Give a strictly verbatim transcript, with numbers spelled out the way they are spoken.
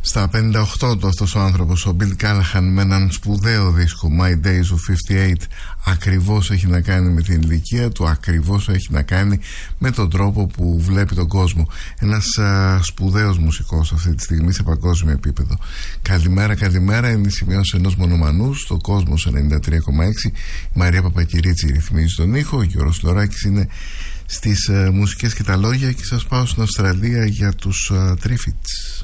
Στα πενήντα οκτώ του αυτός ο άνθρωπος, ο Bill Callahan, με έναν σπουδαίο δίσκο, My Days of πενήντα οκτώ, ακριβώς έχει να κάνει με την ηλικία του, ακριβώς έχει να κάνει με τον τρόπο που βλέπει τον κόσμο. Ένας α, σπουδαίος μουσικός αυτή τη στιγμή σε παγκόσμιο επίπεδο. Καλημέρα, καλημέρα, είναι η σημειώση ενός μονομανού στο Κόσμος ενενήντα τρία κόμμα έξι. Η Μαρία Παπακυρίτση ρυθμίζει τον ήχο, ο Γιώργος Λωράκης είναι στις α, μουσικές και τα λόγια, και σας πάω στην Αυστραλία για τους Triffids.